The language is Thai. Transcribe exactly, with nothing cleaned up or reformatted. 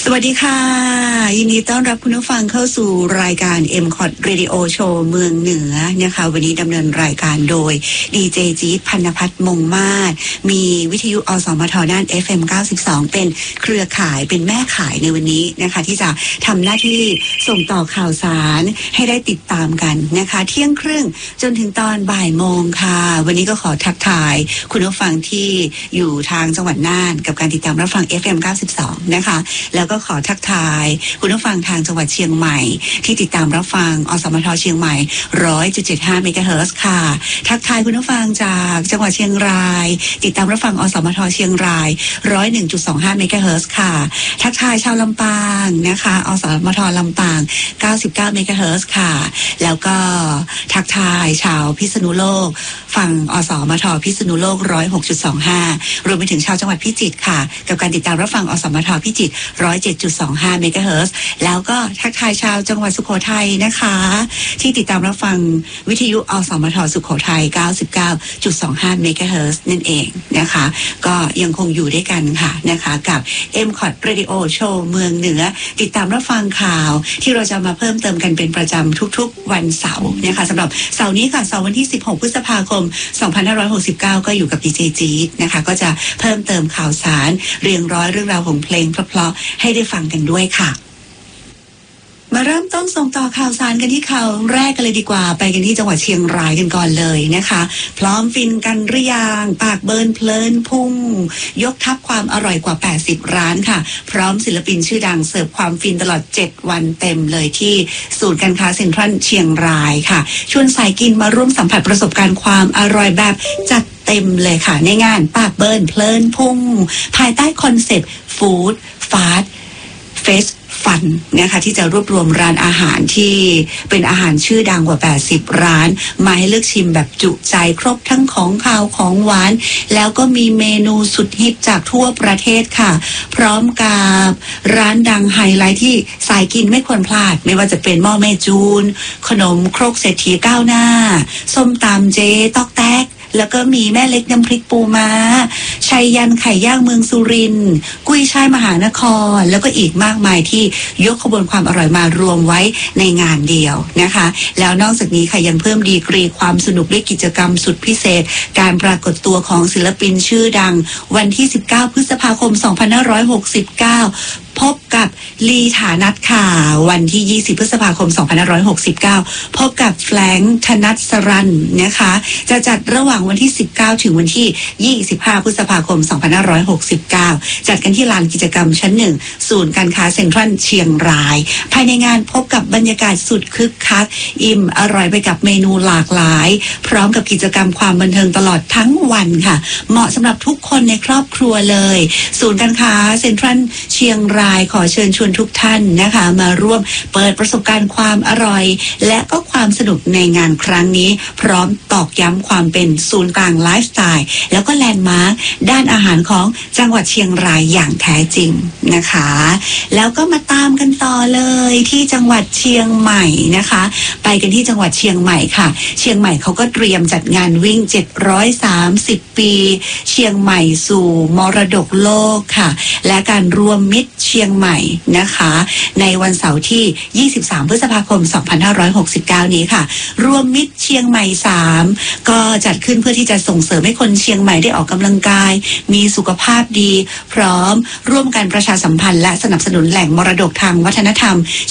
สวัสดีค่ะยินดีต้อนรับคุณผู้ฟังเข้าสู่รายการ เอ็ม คอท Radio Show เมืองเหนือนะคะวันนี้ดำเนินรายการโดยดีเจจี๊ดพันนภัทรมงมาศมีวิทยุอสมทด้าน เอฟ เอ็ม เก้าสิบสองเป็นเครือข่ายเป็นแม่ข่ายในวันนี้นะคะที่จะทำหน้าที่ส่งต่อข่าวสารให้ได้ติดตามกันนะคะเที่ยงครึ่งจนถึงตอนบ่ายโมงค่ะวันนี้ก็ขอทักทายคุณผู้ฟังที่อยู่ทางจังหวัดน่านกับการติดตามรับฟัง เอฟ เอ็ม เก้าสิบสองนะคะแล้วก็ขอทักทายคุณผู้ฟังทางจังหวัดเชียงใหม่ที่ติดตามรับฟังอสมทเชียงใหม่ หนึ่งร้อยจุดเจ็ดห้า เมกะเฮิรตซ์ค่ะทักทายคุณผู้ฟังจากจังหวัดเชียงรายติดตามรับฟังอสมทเชียงราย หนึ่งร้อยเอ็ดจุดสองห้า เมกะเฮิรตซ์ค่ะทักทายชาวลำปางนะคะอสมทลำปางเก้าสิบเก้า เมกะเฮิรตซ์ค่ะแล้วก็ทักทายชาวพิษณุโลกฟังอสมทพิษณุโลก หนึ่งร้อยหกจุดสองห้ารวมไปถึงชาวจังหวัดพิจิตรค่ะกับการติดตามรับฟังอสมทพิจิตร หนึ่งร้อยเจ็ดจุดสองห้า เมกะเฮิรตซ์แล้วก็ทักทายชาวจังหวัดสุโขทัยนะคะที่ติดตามรับฟังวิทยุอสมทสุโขทัย เก้าสิบเก้าจุดสองห้า เมกะเฮิรตซ์นั่นเองนะคะก็ยังคงอยู่ด้วยกันค่ะนะคะกับ เอ็ม คอท Radio Show เมืองเหนือติดตามรับฟังข่าวที่เราจะมาเพิ่มเติมกันเป็นประจำทุกๆวันเสาร์นะคะสำหรับเสาร์นี้ค่ะเสาร์วันที่สิบหกพฤษภาคมสองพันห้าร้อยหกสิบเก้าก็อยู่กับดีเจจี๊ดนะคะก็จะเพิ่มเติมข่าวสารเรียงร้อยเรื่องราวของเพลงเพราะๆให้ได้ฟังกันด้วยค่ะมาเริ่มต้นส่งต่อข่าวสารกันที่ข่าวแรกกันเลยดีกว่าไปกันที่จังหวัดเชียงรายกันก่อนเลยนะคะพร้อมฟินกันหรือยังปากเบิร์นเพลินพุ่งยกทัพความอร่อยกว่าแปดสิบร้านค่ะพร้อมศิลปินชื่อดังเสิร์ฟความฟินตลอดเจ็ดวันเต็มเลยที่ศูนย์การค้าเซ็นทรัลเชียงรายค่ะชวนสายกินมาร่วมสัมผัสประสบการณ์ความอร่อยแบบจัดเต็มเลยค่ะในงานปากเบิร์นเพลินพุ่งภายใต้คอนเซ็ปต์ฟู้ดฟาสต์เฟสฟันนะคะที่จะรวบรวมร้านอาหารที่เป็นอาหารชื่อดังกว่าแปดสิบร้านมาให้เลือกชิมแบบจุใจครบทั้งของคาวของหวานแล้วก็มีเมนูสุดฮิตจากทั่วประเทศค่ะพร้อมกับร้านดังไฮไลท์ที่สายกินไม่ควรพลาดไม่ว่าจะเป็นหม้อแม่จูนขนมครกเศรษฐีก้าวหน้าส้มตำเจ๊ตอกแตกแล้วก็มีแม่เล็กน้ำพริกปูม้าชัยยันไข่ย่างเมืองสุรินทร์กุ้ยช่ายมหานครแล้วก็อีกมากมายที่ยกขบวนความอร่อยมารวมไว้ในงานเดียวนะคะแล้วนอกจากนี้ค่ะยังเพิ่มดีกรีความสนุกด้วยกิจกรรมสุดพิเศษการปรากฏตัวของศิลปินชื่อดังวันที่สิบเก้าพฤษภาคมสองพันห้าร้อยหกสิบเก้าพบกับลีฐานัทค่ะวันที่ยี่สิบพฤษภาคมสองพันห้าร้อยหกสิบเก้าพบกับแฟรงค์ธนัสรันนะคะจะจัดระหว่างวันที่สิบเก้าถึงวันที่ยี่สิบห้าพฤษภาคมสองพันห้าร้อยหกสิบเก้าจัดกันที่ลานกิจกรรมชั้นหนึ่งศูนย์การค้าเซ็นทรัลเชียงรายภายในงานพบกับบรรยากาศสุดคึกคักอิ่มอร่อยไปกับเมนูหลากหลายพร้อมกับกิจกรรมความบันเทิงตลอดทั้งวันค่ะเหมาะสำหรับทุกคนในครอบครัวเลยศูนย์การค้าเซ็นทรัลเชียงรายขอเชิญชวนทุกท่านนะคะมาร่วมเปิดประสบการณ์ความอร่อยและก็ความสนุกในงานครั้งนี้พร้อมตอกย้ำความเป็นศูนย์กลางไลฟ์สไตล์แล้วก็แลนด์มาร์คด้านอาหารของจังหวัดเชียงรายอย่างแท้จริงนะคะแล้วก็มาตามกันต่อเลยที่จังหวัดเชียงใหม่นะคะไปกันที่จังหวัดเชียงใหม่ค่ะเชียงใหม่เขาก็เตรียมจัดงานวิ่งเจ็ดร้อยสามสิบปีเชียงใหม่สู่มรดกโลกค่ะและการรวมมิตรเชียงใหม่นะคะในวันเสาร์ที่ยี่สิบสามพฤษภาคมสองพันห้าร้อยหกสิบเก้านี้ค่ะรวมมิตรเชียงใหม่สามก็จัดขึ้นเพื่อที่จะส่งเสริมให้คนเชียงใหม่ได้ออกกำลังกายมีสุขภาพดีพร้อมร่วมกันประชาสัมพันธ์และสนับสนุนแหล่งมรดกทางวัฒนธรรม